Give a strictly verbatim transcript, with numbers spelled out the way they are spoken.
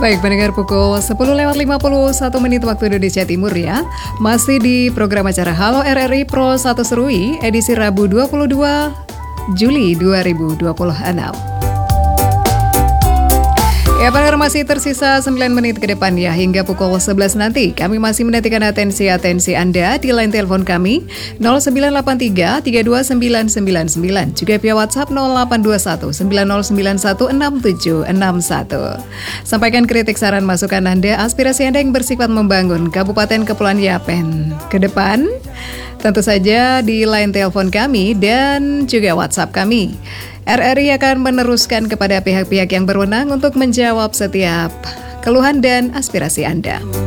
Baik, pendengar pukul sepuluh lewat lima puluh satu menit waktu Indonesia Timur ya. Masih di program acara Halo R R I Pro satu Serui, edisi Rabu dua puluh dua Juli dua ribu dua puluh enam. Ya, pendengar, masih tersisa sembilan menit ke depan ya, hingga pukul sebelas nanti. Kami masih menantikan atensi-atensi Anda di line telepon kami nol sembilan delapan tiga tiga dua sembilan sembilan sembilan, juga via WhatsApp nol delapan dua satu sembilan nol sembilan satu enam tujuh enam satu. Sampaikan kritik, saran, masukan Anda, aspirasi Anda yang bersifat membangun Kabupaten Kepulauan Yapen ke depan, tentu saja di line telepon kami dan juga WhatsApp kami. R R I akan meneruskan kepada pihak-pihak yang berwenang untuk menjawab setiap keluhan dan aspirasi Anda.